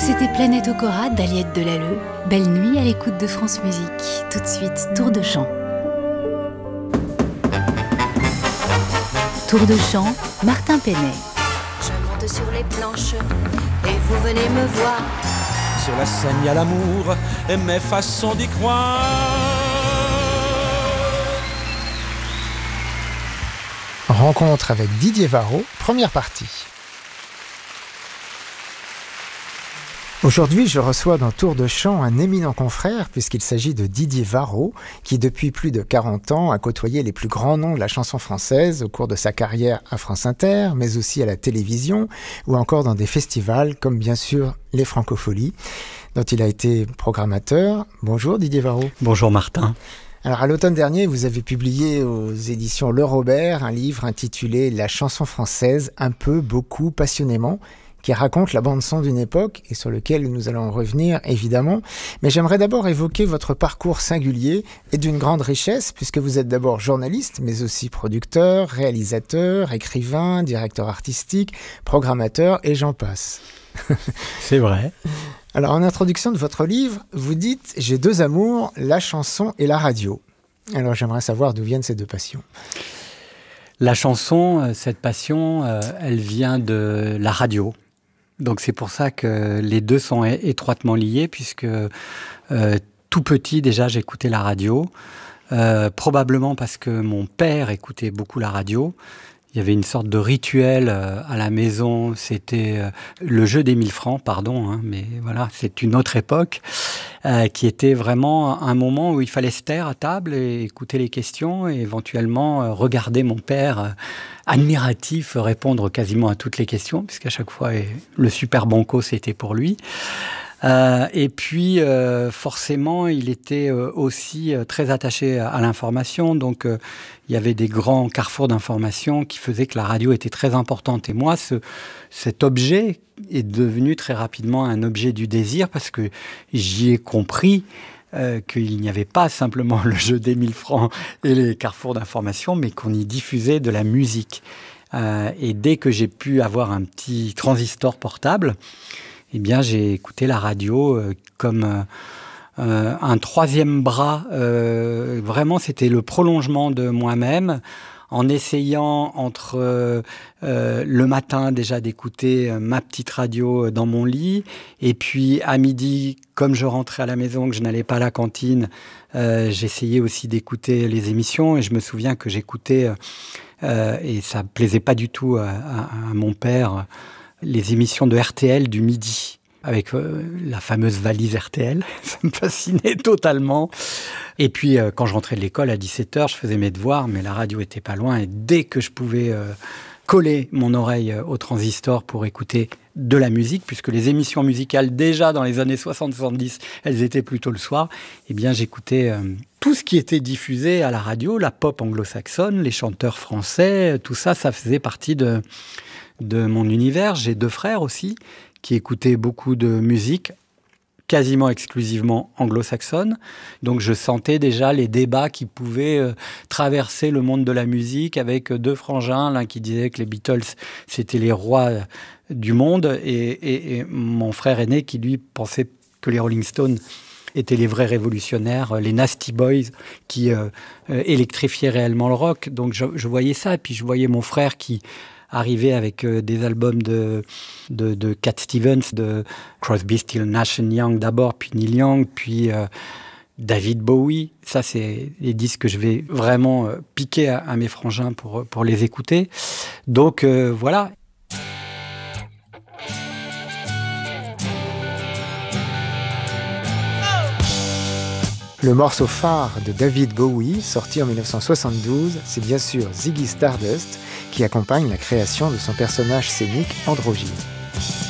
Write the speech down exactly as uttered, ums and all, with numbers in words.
C'était Planète Okora d'Aliette Delalleux. Belle nuit à l'écoute de France Musique. Tout de suite, tour de chant. Tour de chant, Martin Penet. Je monte sur les planches et vous venez me voir. Sur la scène, il y a l'amour et mes façons d'y croire. Rencontre avec Didier Varro, première partie. Aujourd'hui, je reçois dans Tour de chant un éminent confrère puisqu'il s'agit de Didier Varro qui, depuis plus de quarante ans, a côtoyé les plus grands noms de la chanson française au cours de sa carrière à France Inter, mais aussi à la télévision ou encore dans des festivals comme bien sûr les Francopholies, dont il a été programmateur. Bonjour Didier Varro. Bonjour Martin. Alors à l'automne dernier, vous avez publié aux éditions Le Robert un livre intitulé « La chanson française, un peu, beaucoup, passionnément », qui raconte la bande-son d'une époque et sur lequel nous allons revenir évidemment. Mais j'aimerais d'abord évoquer votre parcours singulier et d'une grande richesse, puisque vous êtes d'abord journaliste, mais aussi producteur, réalisateur, écrivain, directeur artistique, programmateur et j'en passe. C'est vrai. Alors en introduction de votre livre, vous dites « J'ai deux amours, la chanson et la radio ». Alors j'aimerais savoir d'où viennent ces deux passions. La chanson, cette passion, elle vient de la radio. Donc c'est pour ça que les deux sont étroitement liés, puisque euh, tout petit déjà j'écoutais la radio, euh, probablement parce que mon père écoutait beaucoup la radio. Il y avait une sorte de rituel euh, à la maison, c'était euh, le jeu des mille francs, pardon, hein, mais voilà, c'est une autre époque, euh, qui était vraiment un moment où il fallait se taire à table et écouter les questions et éventuellement euh, regarder mon père euh, admiratif répondre quasiment à toutes les questions, puisqu'à chaque fois, et, le super banco, c'était pour lui. Euh, et puis, euh, forcément, il était euh, aussi euh, très attaché à, à l'information. Donc, euh, il y avait des grands carrefours d'information qui faisaient que la radio était très importante. Et moi, ce, cet objet est devenu très rapidement un objet du désir parce que j'y ai compris euh, qu'il n'y avait pas simplement le jeu des mille francs et les carrefours d'information, mais qu'on y diffusait de la musique. Euh, et dès que j'ai pu avoir un petit transistor portable, eh bien, j'ai écouté la radio euh, comme euh, euh, un troisième bras. Euh, vraiment, c'était le prolongement de moi-même, en essayant entre euh, euh, le matin déjà d'écouter euh, ma petite radio dans mon lit, et puis à midi, comme je rentrais à la maison, que je n'allais pas à la cantine, euh, j'essayais aussi d'écouter les émissions, et je me souviens que j'écoutais, euh, et ça plaisait pas du tout à, à, à mon père, les émissions de R T L du midi, avec euh, la fameuse valise R T L. Ça me fascinait totalement. Et puis, euh, quand je rentrais de l'école à dix-sept heures, je faisais mes devoirs, mais la radio était pas loin. Et dès que je pouvais euh, coller mon oreille au transistor pour écouter de la musique, puisque les émissions musicales, déjà dans les années soixante soixante-dix, elles étaient plutôt le soir, eh bien, j'écoutais euh, tout ce qui était diffusé à la radio, la pop anglo-saxonne, les chanteurs français, tout ça, ça faisait partie de... de mon univers. J'ai deux frères aussi qui écoutaient beaucoup de musique, quasiment exclusivement anglo-saxonne. Donc je sentais déjà les débats qui pouvaient euh, traverser le monde de la musique avec deux frangins, l'un qui disait que les Beatles c'était les rois du monde et, et, et mon frère aîné qui lui pensait que les Rolling Stones étaient les vrais révolutionnaires, les Nasty Boys qui euh, euh, électrifiaient réellement le rock. Donc je, je voyais ça, et puis je voyais mon frère qui arrivé avec euh, des albums de, de, de Cat Stevens, de Crosby, Stills, Nash and Young d'abord, puis Neil Young, puis euh, David Bowie. Ça, c'est les disques que je vais vraiment euh, piquer à, à mes frangins pour, pour les écouter. Donc, euh, voilà. Le morceau phare de David Bowie, sorti en dix-neuf cent soixante-douze, c'est bien sûr Ziggy Stardust, qui accompagne la création de son personnage scénique androgyne.